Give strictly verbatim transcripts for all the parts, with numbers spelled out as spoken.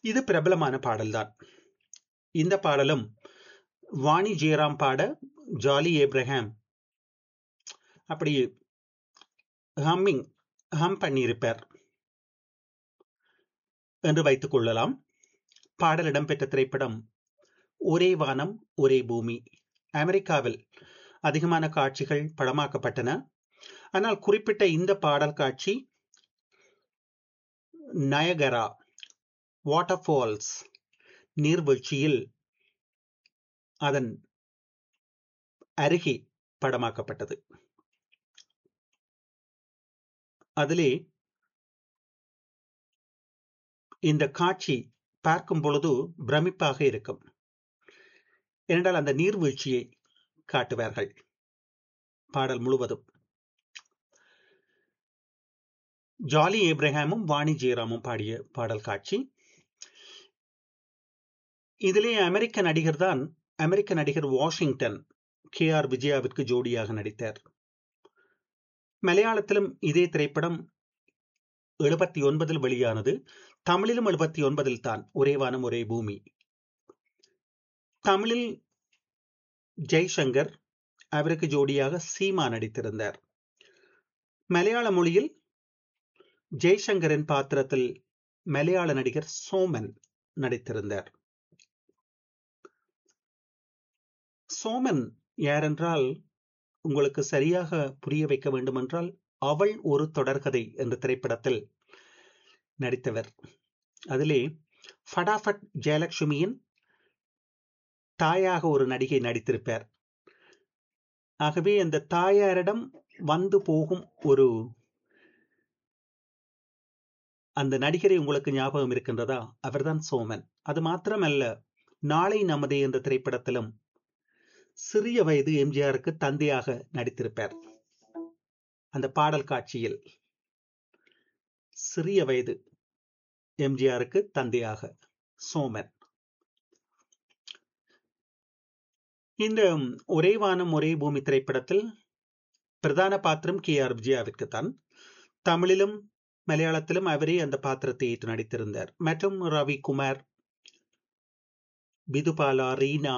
இது பிரபலமான பாடல்தான். இந்த பாடலும் வாணி ஜெயராம் பாட, ஜாலி ஏப்ரஹாம் அப்படி ஹம்மிங் ஹம் பண்ணியிருப்பார் என்று வைத்துக் கொள்ளலாம். பாடல் இடம்பெற்ற திரைப்படம் ஒரே வானம் ஒரே பூமி. அமெரிக்காவில் அதிகமான காட்சிகள் படமாக்கப்பட்டன. ஆனால் குறிப்பிட்ட இந்த பாடல் காட்சி நயகரா வாட்டர்ஃபால்ஸ் நீர்வீழ்ச்சியில் அதன் அருகே படமாக்கப்பட்டது. அதிலே இந்த காட்சி பார்க்கும் பொழுது பிரமிப்பாக இருக்கும். ஏனென்றால் அந்த நீர்வீழ்ச்சியை காட்டுவார்கள் பாடல் முழுவதும். ஜாலி ஏப்ரஹாமும் வாணி ஜெயராமும் பாடிய பாடல் காட்சி. இதிலே அமெரிக்க நடிகர் தான் அமெரிக்க நடிகர் வாஷிங்டன் கே ஆர் விஜயாவிற்கு ஜோடியாக நடித்தார். மலையாளத்திலும் இதே திரைப்படம் எழுபத்தி ஒன்பதில் வெளியானது. தமிழிலும் எழுபத்தி ஒன்பதில் தான் ஒரே வானம் ஒரே பூமி. தமிழில் ஜெய்சங்கர், அவருக்கு ஜோடியாக சீமா நடித்திருந்தார். மலையாள மொழியில் ஜெய்சங்கரின் பாத்திரத்தில் மலையாள நடிகர் சோமன் நடித்திருந்தார். சோமன் யாரென்றால், உங்களுக்கு சரியாக புரிய வைக்க வேண்டும் என்றால், அவள் ஒரு தொடர்கதை என்ற திரைப்படத்தில் நடித்தவர். அதிலே ஃபடாஃபட் ஜெயலட்சுமியின் தாயாக ஒரு நடிகை நடித்திருப்பார். ஆகவே அந்த தாயாரிடம் வந்து போகும் ஒரு அந்த நடிகரை உங்களுக்கு ஞாபகம் இருக்கின்றதா? அவர்தான் சோமன். அது மாத்திரமல்ல, நாளை நமதே என்ற திரைப்படத்திலும் சிறிய வயது எம்ஜிஆருக்கு தந்தையாக நடித்திருப்பார். அந்த பாடல் காட்சியில் சிறிய வயது எம்ஜிஆருக்கு தந்தையாக சோமன். இந்த ஒரே வானம் ஒரே பூமி திரைப்படத்தில் பிரதான பாத்திரம் கே ஆர் விஜயாவிற்கு தான். தமிழிலும் மலையாளத்திலும் அவரே அந்த பாத்திரத்தை ஏற்று நடித்திருந்தார். மற்றும் ரவி குமார், பிதுபாலா, ரீனா,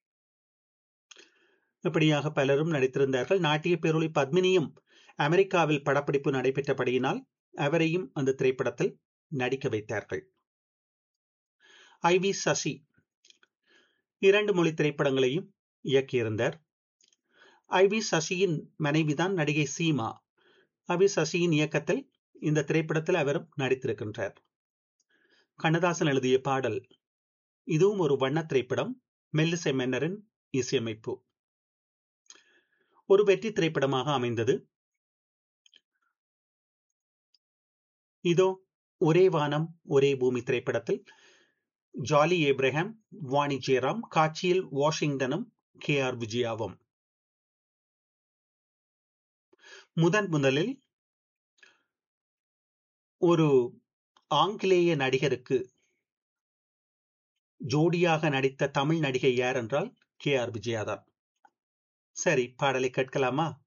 இப்படியாக பலரும் நடித்திருந்தார்கள். நாட்டிய பேரொளி பத்மினியும் அமெரிக்காவில் படப்பிடிப்பு நடைபெற்றபடியினால் அவரையும் அந்த திரைப்படத்தில் நடிக்க வைத்தார்கள். ஐ வி சசி இரண்டு மொழி திரைப்படங்களையும் இயக்கியிருந்தார். ஐ வி சசியின் மனைவிதான் நடிகை சீமா. ஐ வி சசியின் இயக்கத்தில் இந்த திரைப்படத்தில் அவரும் நடித்திருக்கின்றார். கண்ணதாசன் எழுதிய பாடல். இதுவும் ஒரு வண்ண திரைப்படம். மெல்லிசை மன்னரின் இசையமைப்பு. ஒரு வெற்றி திரைப்படமாக அமைந்தது. இதோ ஒரே வானம் ஒரே பூமி திரைப்படத்தில் ஜாலி ஏப்ரஹாம், வாணி ஜெயராம், காட்சியில் வாஷிங்டனும் கே ஆர் விஜயாவும். முதன் முதலில் ஒரு ஆங்கிலேய நடிகருக்கு ஜோடியாக நடித்த தமிழ் நடிகை யார் என்றால் கே ஆர் விஜயா தான். சரி, பாடலை கேட்கலாமா?